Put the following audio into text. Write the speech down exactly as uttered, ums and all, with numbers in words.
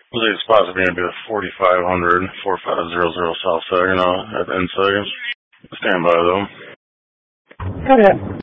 I think it's possibly going to be the forty-five hundred, forty-five hundred South Saginaw at N SAG. Stand by though. Okay.